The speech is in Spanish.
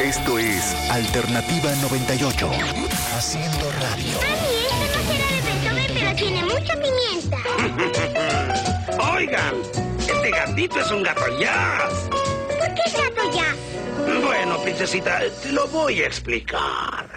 Esto es Alternativa 98. Haciendo radio. Mami, este no será de Beethoven, pero tiene mucha pimienta. Oigan, este gatito es un gato jazz. ¿Por qué es gato jazz? Bueno, princesita, te lo voy a explicar.